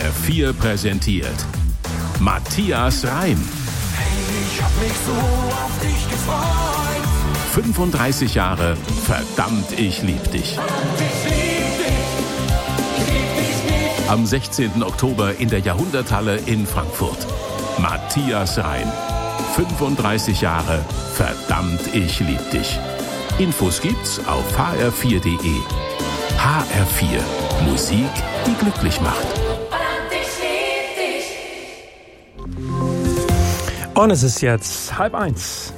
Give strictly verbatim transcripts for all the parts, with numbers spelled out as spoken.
R vier präsentiert Matthias Reim. Hey, ich hab mich so auf dich gefreut. fünfunddreißig Jahre, verdammt, ich lieb dich. Und ich lieb dich, ich lieb dich nicht. Am sechzehnten Oktober in der Jahrhunderthalle in Frankfurt. Matthias Reim. fünfunddreißig Jahre, verdammt, ich lieb dich. Infos gibt's auf h r vier punkt d e. H R vier. Musik, die glücklich macht. Und es ist jetzt halb eins.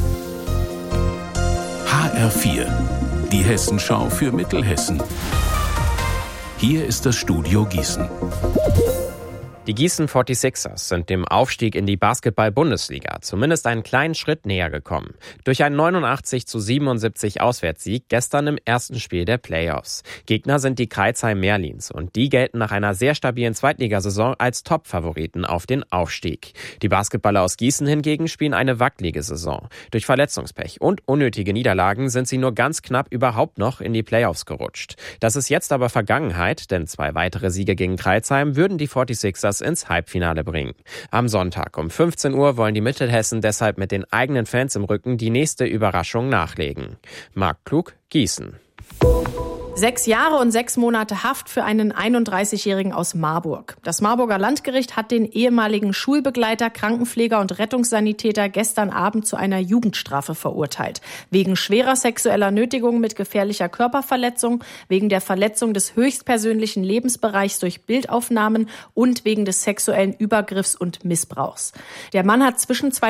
H R vier. Die Hessenschau für Mittelhessen. Hier ist das Studio Gießen. Die Gießen forty-sixers sind dem Aufstieg in die Basketball-Bundesliga zumindest einen kleinen Schritt näher gekommen. Durch einen neunundachtzig zu siebenundsiebzig Auswärtssieg gestern im ersten Spiel der Playoffs. Gegner sind die Crailsheim Merlins und die gelten nach einer sehr stabilen Zweitligasaison als Top-Favoriten auf den Aufstieg. Die Basketballer aus Gießen hingegen spielen eine wackelige Saison. Durch Verletzungspech und unnötige Niederlagen sind sie nur ganz knapp überhaupt noch in die Playoffs gerutscht. Das ist jetzt aber Vergangenheit, denn zwei weitere Siege gegen Crailsheim würden die forty-sixers ins Halbfinale bringen. Am Sonntag um fünfzehn Uhr wollen die Mittelhessen deshalb mit den eigenen Fans im Rücken die nächste Überraschung nachlegen. Marc Klug, Gießen. Sechs Jahre und sechs Monate Haft für einen einunddreißigjährigen aus Marburg. Das Marburger Landgericht hat den ehemaligen Schulbegleiter, Krankenpfleger und Rettungssanitäter gestern Abend zu einer Jugendstrafe verurteilt. Wegen schwerer sexueller Nötigung mit gefährlicher Körperverletzung, wegen der Verletzung des höchstpersönlichen Lebensbereichs durch Bildaufnahmen und wegen des sexuellen Übergriffs und Missbrauchs. Der Mann hat zwischen